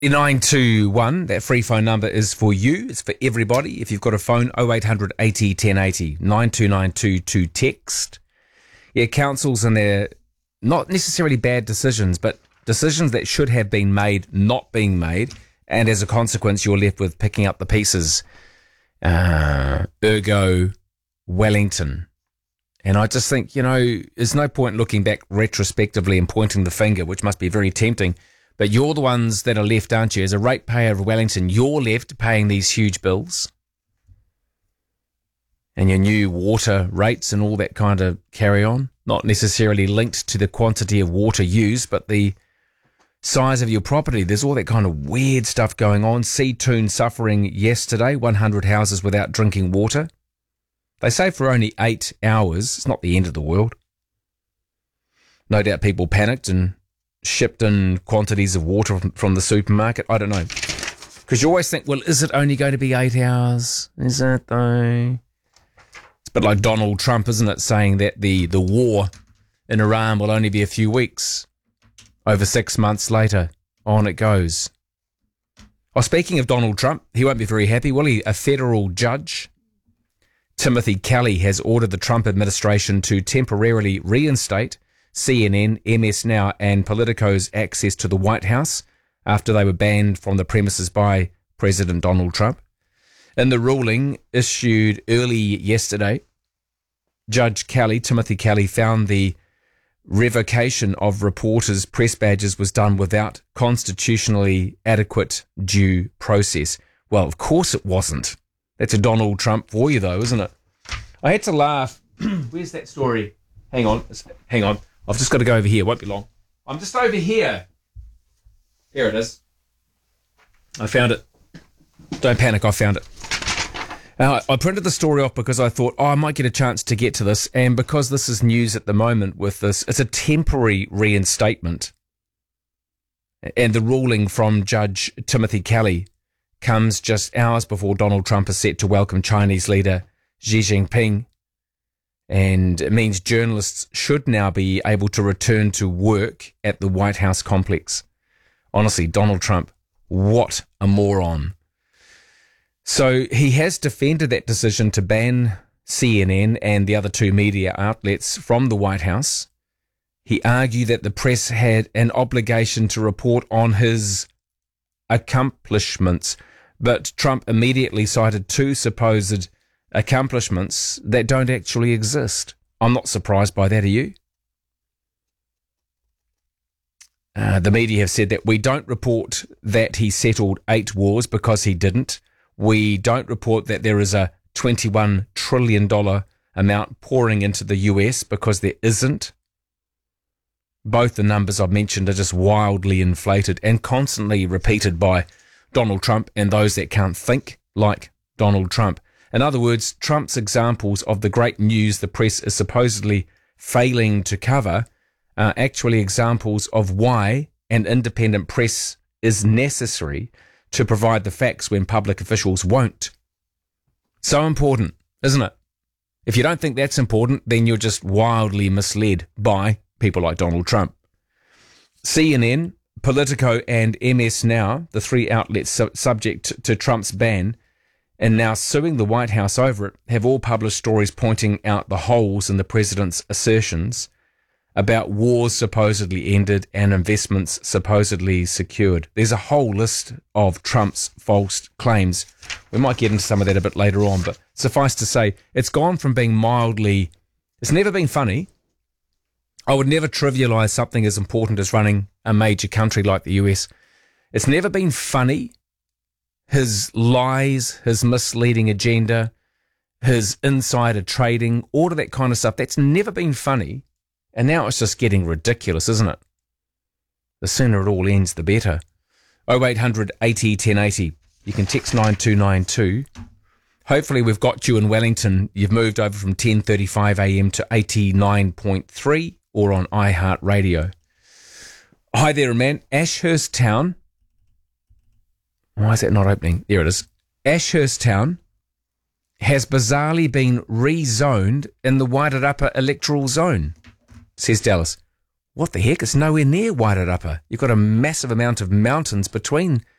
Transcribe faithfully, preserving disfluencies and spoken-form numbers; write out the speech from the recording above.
nine two one, that free phone number is for you. It's for everybody. If you've got a phone, oh eight hundred eighty ten eighty, nine two nine two to text. Yeah, councils and their not necessarily bad decisions, but decisions that should have been made not being made, and as a consequence, you're left with picking up the pieces. Uh, ergo, Wellington. And I just think, you know, there's no point looking back retrospectively and pointing the finger, which must be very tempting. But you're the ones that are left, aren't you? As a ratepayer of Wellington, you're left paying these huge bills. And your new water rates and all that kind of carry on. Not necessarily linked to the quantity of water used, but the size of your property. There's all that kind of weird stuff going on. Seatoon suffering yesterday, one hundred houses without drinking water. They say for only eight hours. It's not the end of the world. No doubt people panicked and shipped in quantities of water from, from the supermarket. I don't know. Because you always think, well, is it only going to be eight hours? Is it though? It's a bit like Donald Trump, isn't it, saying that the, the war in Iran will only be a few weeks. Over six months later, on it goes. Oh, speaking of Donald Trump, he won't be very happy, will he? A federal judge, Timothy Kelly, has ordered the Trump administration to temporarily reinstate C N N, M S Now and Politico's access to the White House after they were banned from the premises by President Donald Trump. In the ruling issued early yesterday, Judge Kelly, Timothy Kelly, found the revocation of reporters' press badges was done without constitutionally adequate due process. Well, of course it wasn't. That's a Donald Trump for you, though, isn't it? I had to laugh. Where's that story? Hang on. Hang on. I've just got to go over here. Won't be long. I'm just over here. Here it is. I found it. Don't panic. I found it. Uh, I printed the story off because I thought, oh, I might get a chance to get to this. And because this is news at the moment with this, it's a temporary reinstatement. And the ruling from Judge Timothy Kelly comes just hours before Donald Trump is set to welcome Chinese leader Xi Jinping. And it means journalists should now be able to return to work at the White House complex. Honestly, Donald Trump, what a moron. So he has defended that decision to ban C N N and the other two media outlets from the White House. He argued that the press had an obligation to report on his accomplishments, but Trump immediately cited two supposed accomplishments that don't actually exist. I'm not surprised by that, are you? Uh, the media have said that we don't report that he settled eight wars because he didn't. We don't report that there is a twenty-one trillion dollars amount pouring into the U S because there isn't. Both the numbers I've mentioned are just wildly inflated and constantly repeated by Donald Trump and those that can't think like Donald Trump. In other words, Trump's examples of the great news the press is supposedly failing to cover are actually examples of why an independent press is necessary to provide the facts when public officials won't. So important, isn't it? If you don't think that's important, then you're just wildly misled by people like Donald Trump. C N N, Politico and M S Now, the three outlets su- subject to Trump's ban and now suing the White House over it, have all published stories pointing out the holes in the president's assertions about wars supposedly ended and investments supposedly secured. There's a whole list of Trump's false claims. We might get into some of that a bit later on, but suffice to say, it's gone from being mildly... It's never been funny. I would never trivialise something as important as running a major country like the U S. It's never been funny. His lies, his misleading agenda, his insider trading, all of that kind of stuff, that's never been funny. And now it's just getting ridiculous, isn't it? The sooner it all ends, the better. oh eight hundred eighty ten eighty. You can text nine two nine two. Hopefully we've got you in Wellington. You've moved over from ten thirty-five a m to eighty-nine point three or on iHeartRadio. Hi there, man. Ashurst Town. Why is that not opening? There it is. Ashurst Town has bizarrely been rezoned in the Wairarapa electoral zone, says Dallas. what the heck? It's nowhere near Wairarapa. You've got a massive amount of mountains between